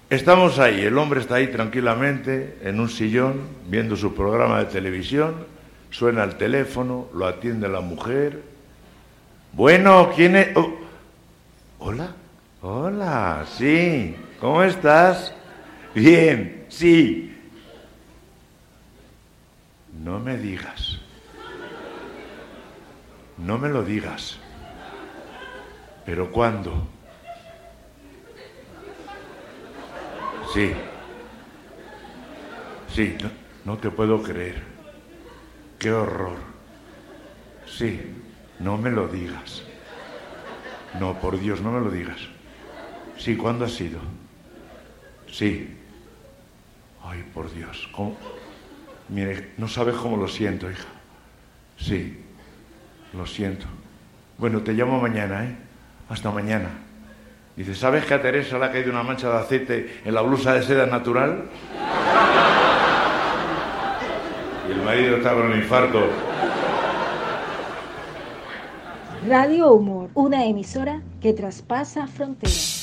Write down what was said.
Estamos ahí, el hombre está ahí tranquilamente, en un sillón, viendo su programa de televisión, suena el teléfono, lo atiende la mujer. Bueno, ¿quién es? Oh. ¿Hola? Hola, sí, ¿cómo estás? Bien, sí. No me digas. No me lo digas. ¿Pero cuándo? Sí. Sí, no te puedo creer. Qué horror. Sí, no me lo digas. No, por Dios, no me lo digas. Sí, ¿cuándo ha sido? Sí. Ay, por Dios. ¿Cómo? Mire, no sabes cómo lo siento, hija. Sí, lo siento. Bueno, te llamo mañana, ¿eh? Hasta mañana. Dice, ¿sabes que a Teresa le ha caído una mancha de aceite en la blusa de seda natural? Y el marido está con el infarto. Radio Humor, una emisora que traspasa fronteras.